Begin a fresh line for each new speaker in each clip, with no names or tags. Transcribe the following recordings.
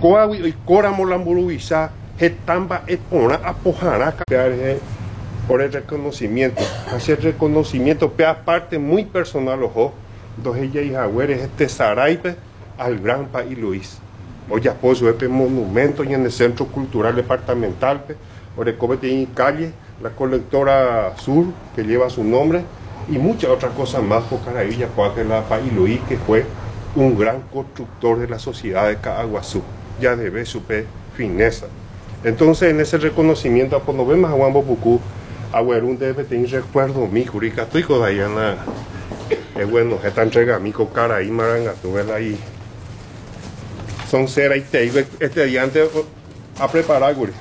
Coahui y Cora Molamburubisa, Hetamba Epona Apojara, por el reconocimiento. Hacer reconocimiento, parte muy personal, ojo, dos ella y Jaguar es este Saraipe al Gran País Luis. Hoy apoyo este monumento y en el Centro Cultural Departamental, Orecóbete en calle, la colectora sur que lleva su nombre y muchas otras cosas más por Caravilla, porque la País Luis, que fue un gran constructor de la sociedad de Caaguazú, ya debe su fineza. Entonces, en ese reconocimiento, cuando vemos a Juan Bopucú, a un debe tener recuerdo, mi jurica, estoy con Dayana, es bueno, esta entrega, mi cara ahí, marangatuela ahí. Son cera y te digo, este día antes a preparar, guri.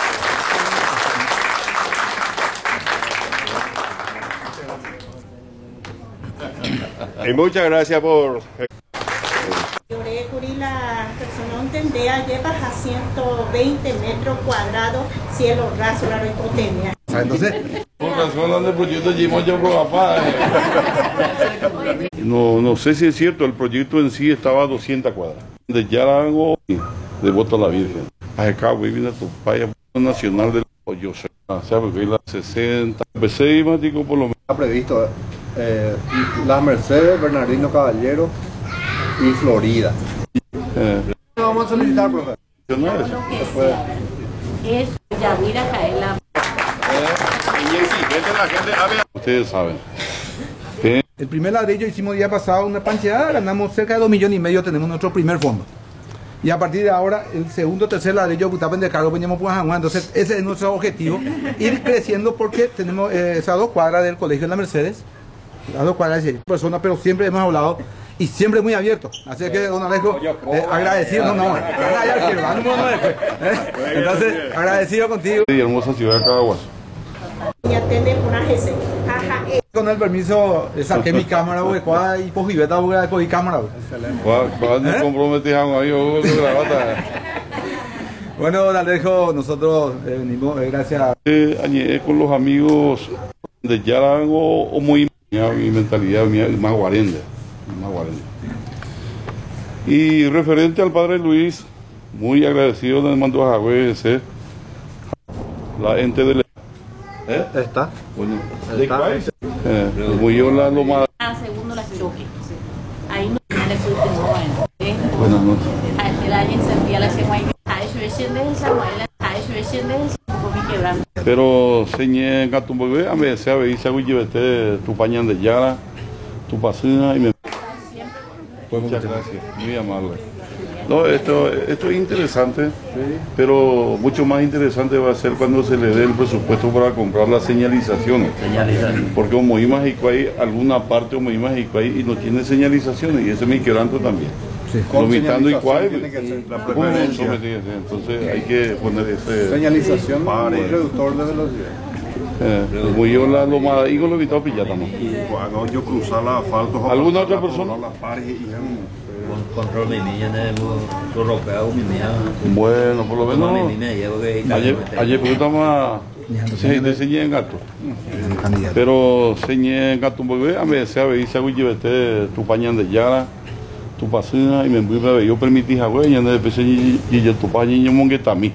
Y muchas gracias por...
Lloré, Curi, la persona entendía, llevas a 120 metros cuadrados, cielo raso, la hipotermia.
Entonces,
por razón del proyecto Gimoyo Propapá. No sé si es cierto, el proyecto en sí estaba a 200 cuadras. De Yarango, de Voto a la Virgen. A acá, viene a tu país nacional del Oyose. O sea, porque la 60. Empecé y más digo por lo menos.
está previsto Las Mercedes, Bernardino Caballero y Florida. Vamos a solicitar, profe.
Es Yavira Caela.
Ustedes saben.
El primer ladrillo hicimos día pasado una pancheada, ganamos cerca de 2,5 millones, tenemos nuestro primer fondo. Y a partir de ahora, el segundo, tercer ladrillo, Butapen de cargo, veníamos por Janguán. Entonces, ese es nuestro objetivo, ir creciendo porque tenemos esas 2 cuadras del Colegio de la Mercedes, las 2 cuadras de personas, pero siempre hemos hablado y siempre muy abierto. Así que, don Alejo, agradecido, entonces, agradecido contigo.
Y hermosa ciudad de Caguas.
Y atende una GC.
Con el permiso, saqué mi cámara, güey, y pojibeta, güey, cogí cámara, güey.
¿Cuándo comprometí a un amigo con grabata?
Bueno, don Alejo, nosotros venimos, gracias.
Añé con los amigos de Yarango, o muy mi mentalidad más guarende. Y referente al padre Luis, muy agradecido le mando a Javier, la ente de
Está.
bueno,
Está.
muy yo la loma.
Segundo la choque. Ahí no le fui que no.
Buenas noches.
El año se envía la semana. A eso es
Pero señé gato bebé, a mí se ha veis algo llevete tu pañal de Yara, tu pasina y me. Muchas gracias, muy amable. No, esto es interesante, pero mucho más interesante va a ser cuando se le dé el presupuesto para comprar las señalizaciones. Porque como hay alguna parte como y no tiene señalizaciones y ese me quebranto también. Limitando y cuál,
la preferencia.
Entonces hay que poner ese
Señalización y reductor de velocidad.
como yo la loma y con lo evitado pillata, ¿no?
Cuando yo cruzar la asfalto,
¿Alguna otra persona?
Control mi niña, su ropa, mi niña.
Bueno, por lo menos. Ayer estamos se enseñé en gato. Pero enseñé en gato un bebé, a mí se ha veis algo llevete tu pañal de Yara, tu pasina y me envuelve yo permití a güey, y después y yo tu pañal y mongueta a mí.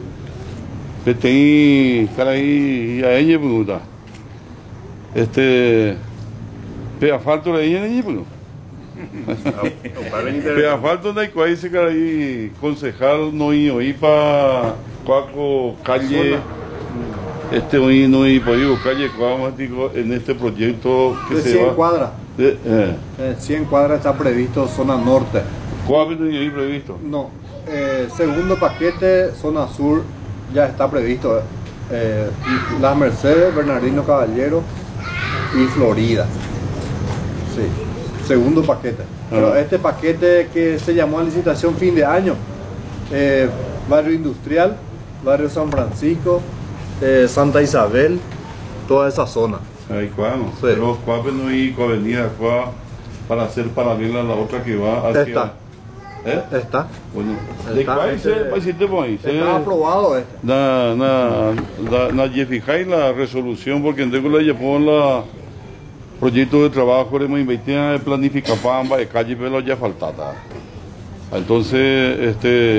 Petei cara ahí a ella pregunta. Pe asfalto le ella ni pues. Pe asfalto no hay cuál dice cara ahí concejal no y para cuaco calle hoy no y por digo calle cuaumático en este proyecto que
de
se
100
va
cuadras. 100 cuadras está previsto zona norte.
¿Cuál es ahí previsto?
No, segundo paquete zona sur ya está previsto. Las Mercedes, Bernardino Caballero y Florida. Sí, segundo paquete. Pero este paquete que se llamó a licitación fin de año, barrio industrial, barrio San Francisco, Santa Isabel, toda esa zona.
Ahí cuándo,
Sí.
pero cuál no hay avenida para hacer paralela a la otra que va hacia.
Está.
Bueno,
Está,
¿de cuál
está aprobado este.
Nadie fijáis la resolución porque en la llevó la proyecto de trabajo de planificar de calle pero ya faltaba. Entonces